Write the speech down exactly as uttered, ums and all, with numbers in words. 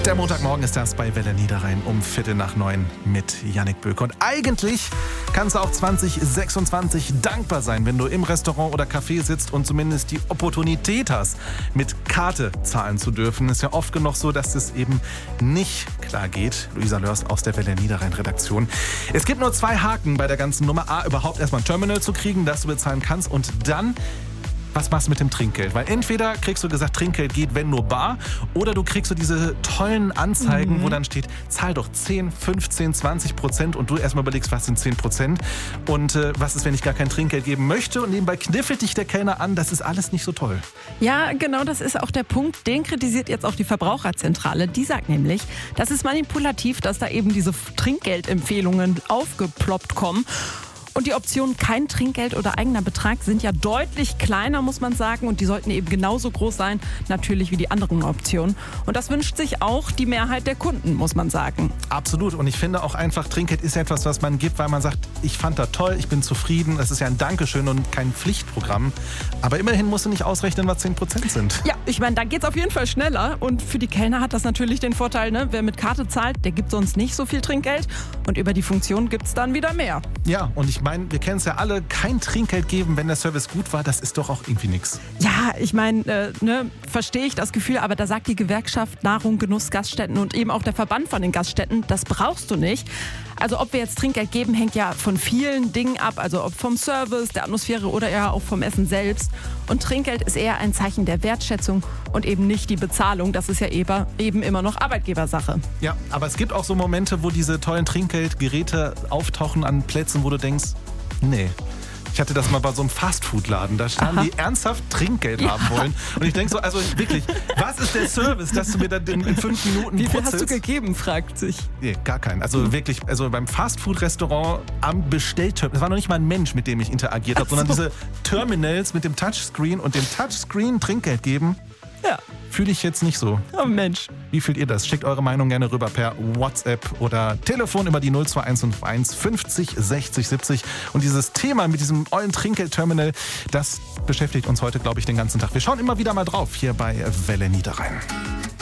Der Montagmorgen ist das bei Welle Niederrhein um Viertel nach neun mit Yannick Böck. Und eigentlich kannst du auch zwanzig sechsundzwanzig dankbar sein, wenn du im Restaurant oder Café sitzt und zumindest die Opportunität hast, mit Karte zahlen zu dürfen. Ist ja oft genug so, dass es eben nicht klar geht. Luisa Lörs aus der Welle Niederrhein Redaktion. Es gibt nur zwei Haken bei der ganzen Nummer. A, überhaupt erstmal ein Terminal zu kriegen, das du bezahlen kannst, und dann: was machst du mit dem Trinkgeld? Weil entweder kriegst du gesagt, Trinkgeld geht, wenn nur bar, oder du kriegst so diese tollen Anzeigen, mhm. wo dann steht, zahl doch zehn, fünfzehn, zwanzig Prozent, und du erstmal überlegst, was sind zehn Prozent und äh, was ist, wenn ich gar kein Trinkgeld geben möchte, und nebenbei kniffelt dich der Kellner an. Das ist alles nicht so toll. Ja, genau, das ist auch der Punkt. Den kritisiert jetzt auch die Verbraucherzentrale. Die sagt nämlich, das ist manipulativ, dass da eben diese Trinkgeldempfehlungen aufgeploppt kommen. Und die Optionen kein Trinkgeld oder eigener Betrag sind ja deutlich kleiner, muss man sagen. Und die sollten eben genauso groß sein, natürlich, wie die anderen Optionen. Und das wünscht sich auch die Mehrheit der Kunden, muss man sagen. Absolut. Und ich finde auch einfach, Trinkgeld ist etwas, was man gibt, weil man sagt, ich fand das toll, ich bin zufrieden. Es ist ja ein Dankeschön und kein Pflichtprogramm. Aber immerhin musst du nicht ausrechnen, was zehn Prozent sind. Ja, ich meine, da geht's auf jeden Fall schneller. Und für die Kellner hat das natürlich den Vorteil, ne? Wer mit Karte zahlt, der gibt sonst nicht so viel Trinkgeld. Und über die Funktion gibt's dann wieder mehr. Ja, und ich Ich meine, wir kennen es ja alle, kein Trinkgeld geben, wenn der Service gut war, das ist doch auch irgendwie nichts. Ja, ich meine, äh, ne, verstehe ich das Gefühl, aber da sagt die Gewerkschaft Nahrung, Genuss, Gaststätten und eben auch der Verband von den Gaststätten, das brauchst du nicht. Also ob wir jetzt Trinkgeld geben, hängt ja von vielen Dingen ab, also ob vom Service, der Atmosphäre oder ja auch vom Essen selbst. Und Trinkgeld ist eher ein Zeichen der Wertschätzung und eben nicht die Bezahlung. Das ist ja eben immer noch Arbeitgebersache. Ja, aber es gibt auch so Momente, wo diese tollen Trinkgeldgeräte auftauchen an Plätzen, wo du denkst, nee. Ich hatte das mal bei so einem Fastfood-Laden. Da standen Aha. die ernsthaft Trinkgeld ja. haben wollen. Und ich denke so, also wirklich, was ist der Service, dass du mir dann in, in fünf Minuten Wie viel putzelst? Hast du gegeben, fragt sich. Nee, gar keinen. Also mhm. wirklich, also beim Fastfood-Restaurant am Bestellterminal, das war noch nicht mal ein Mensch, mit dem ich interagiert habe, so. sondern diese Terminals mit dem Touchscreen und dem Touchscreen Trinkgeld geben. Ja. Fühle ich jetzt nicht so. Oh Mensch. Wie fühlt ihr das? Schickt eure Meinung gerne rüber per WhatsApp oder Telefon über die null zwei eins fünf eins fünfzig sechzig siebzig. Und dieses Thema mit diesem ollen Trinkgeldterminal, das beschäftigt uns heute, glaube ich, den ganzen Tag. Wir schauen immer wieder mal drauf hier bei Welle Niederrhein.